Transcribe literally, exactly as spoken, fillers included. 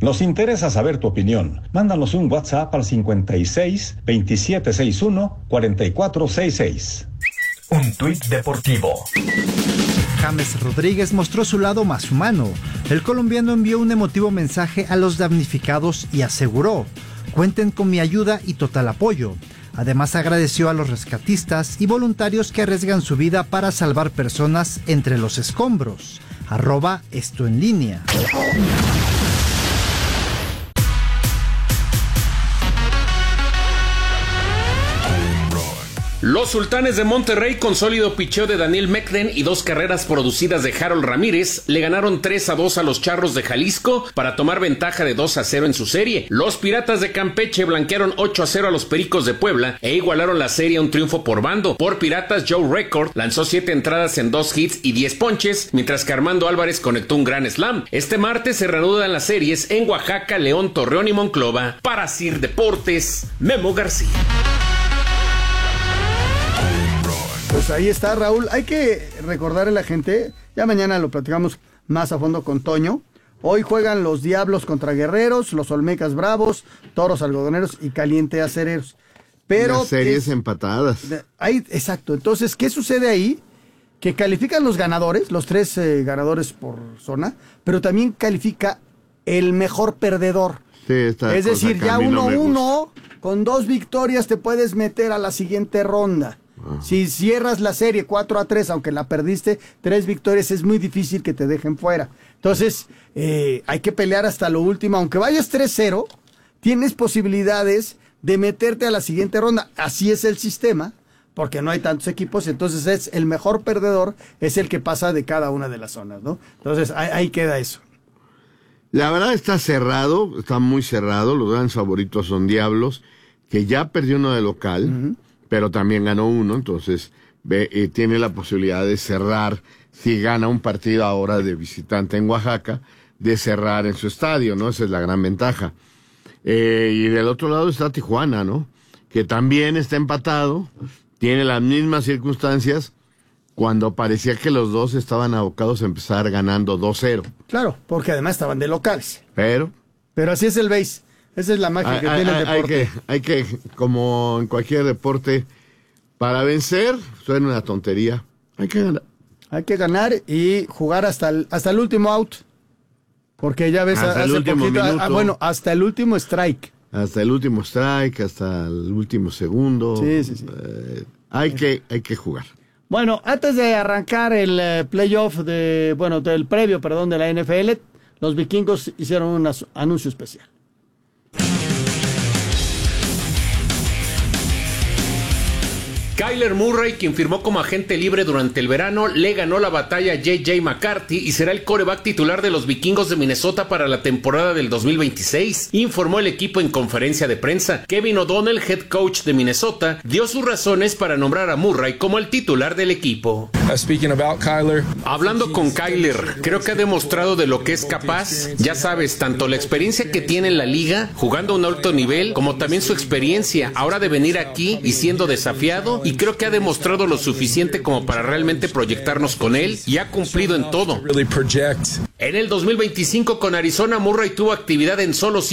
Nos interesa saber tu opinión. Mándanos un WhatsApp al cincuenta y seis, veintisiete sesenta y uno, cuarenta y cuatro sesenta y seis. Un tuit deportivo. James Rodríguez mostró su lado más humano. El colombiano envió un emotivo mensaje a los damnificados y aseguró: cuenten con mi ayuda y total apoyo. Además agradeció a los rescatistas y voluntarios que arriesgan su vida para salvar personas entre los escombros. Arroba esto en línea. Los Sultanes de Monterrey, con sólido picheo de Daniel Mekden y dos carreras producidas de Harold Ramírez, le ganaron tres a dos a los Charros de Jalisco para tomar ventaja de dos a cero en su serie. Los Piratas de Campeche blanquearon ocho a cero a los Pericos de Puebla e igualaron la serie a un triunfo por bando. Por Piratas, Joe Record lanzó siete entradas en dos hits y diez ponches, mientras que Armando Álvarez conectó un gran slam. Este martes se reanudan las series en Oaxaca, León, Torreón y Monclova. Para Sir Deportes, Memo García. Pues ahí está, Raúl. Hay que recordarle a la gente, ya mañana lo platicamos más a fondo con Toño. Hoy juegan los Diablos contra Guerreros, los Olmecas Bravos, Toros Algodoneros y Caliente Acereros. Pero las series es, empatadas. Ahí, exacto. Entonces, ¿qué sucede ahí? Que califican los ganadores, los tres eh, ganadores por zona, pero también califica el mejor perdedor. Sí, esta es decir, ya uno uno, no con dos victorias te puedes meter a la siguiente ronda. Si cierras la serie cuatro a tres, aunque la perdiste, tres victorias, es muy difícil que te dejen fuera. Entonces, eh, hay que pelear hasta lo último. Aunque vayas tres cero, tienes posibilidades de meterte a la siguiente ronda. Así es el sistema, porque no hay tantos equipos. Entonces, es el mejor perdedor, es el que pasa de cada una de las zonas, ¿no? Entonces, ahí, ahí queda eso. La verdad está cerrado, está muy cerrado. Los grandes favoritos son Diablos, que ya perdió uno de local. Uh-huh. Pero también ganó uno, entonces ve, eh, tiene la posibilidad de cerrar, si gana un partido ahora de visitante en Oaxaca, de cerrar en su estadio, ¿no? Esa es la gran ventaja. Eh, y del otro lado está Tijuana, ¿no? Que también está empatado, tiene las mismas circunstancias, cuando parecía que los dos estaban abocados a empezar ganando dos cero. Claro, porque además estaban de locales. Pero... Pero así es el base. Esa es la magia hay, que tiene el deporte. Hay que, hay que, como en cualquier deporte, para vencer, suena una tontería, hay que ganar. Hay que ganar y jugar hasta el, hasta el último out. Porque ya ves, hasta hace el último poquito, minuto. Ah, bueno, hasta el último strike. Hasta el último strike, hasta el último segundo. Sí, sí, sí. Eh, hay, que, hay que jugar. Bueno, antes de arrancar el eh, playoff de, bueno, del previo, perdón, de la N F L, los vikingos hicieron un anuncio especial. Kyler Murray, quien firmó como agente libre durante el verano, le ganó la batalla a J J McCarthy y será el quarterback titular de los Vikingos de Minnesota para la temporada del dos mil veintiséis, informó el equipo en conferencia de prensa. Kevin O'Donnell, head coach de Minnesota, dio sus razones para nombrar a Murray como el titular del equipo. Uh, speaking about Kyler, Hablando con Kyler, creo que ha demostrado de lo que es capaz. Ya sabes, tanto la experiencia que tiene en la liga, jugando a un alto nivel, como también su experiencia ahora de venir aquí y siendo desafiado, y creo que ha demostrado lo suficiente como para realmente proyectarnos con él, y ha cumplido en todo. En el dos mil veinticinco con Arizona, Murray tuvo actividad en solo